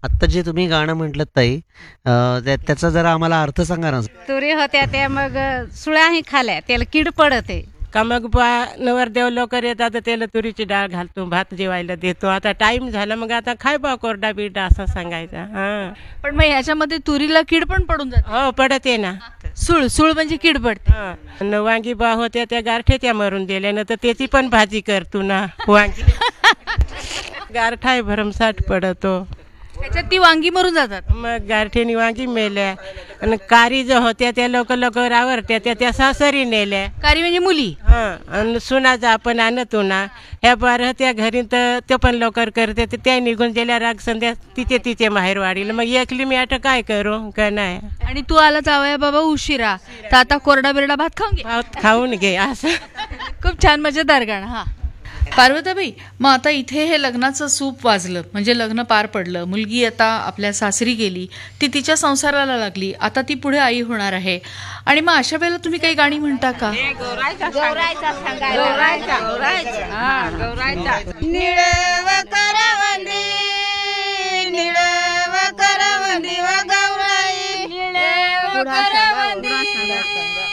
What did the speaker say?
आत्ता जे तुम्ही गाणं म्हटलं ताई, त्याचा जरा आम्हाला अर्थ सांगा ना. तुरी होत्या त्या मग सुळ्याही खाल्या त्याला कीड पडते. का मग बा नवरदेव लवकर येतात त्याला तुरीची डाळ घालतो, भात जेवायला देतो. आता टाइम झाला मग आता खाय बा कोरडा बिरडा असं सांगायचा. हा पण मग ह्याच्यामध्ये तुरीला कीड पण पडून जाते. हो पडते ना. सूळ सूळ म्हणजे कीड पडते. वांगी बा होत्या त्या गारठ्याच्या मरून गेल्या ना, तर त्याची पण भाजी करतो ना वांगी. गारठाय भरमसाठ पडतो. त्याच्यात ती वांगी मरून जातात. मग गारठ्यानी वांगी मेल्या आणि कारी जो होत्या त्या लवकर आवरत्या त्या सासरी नेल्या. कारी म्हणजे मुली. आणि सुनाचा आपण आणतो ना, ह्या बार त्या घरी तर ते पण लवकर करते, तर त्या निघून गेल्या राग संध्या तिचे माहेर वाढील. मग एकली मी आता काय करू का नाही. आणि तू आला जावया बाबा उशिरा, तर आता कोरडा बिरडा भात खाऊन घे. खाऊन घे असं. खूप छान मजेदार गाणं. हा पार्वताबाई, मग आता इथे हे लग्नाचं सूप वाजलं, म्हणजे लग्न पार पडलं, मुलगी आता आपल्या सासरी गेली, ती तिच्या संसाराला लागली, आता ती पुढे आई होणार आहे. आणि मग अशा वेळेला तुम्ही काही गाणी म्हणता का? निळव करवंदी व गौराई, निळव करवंदी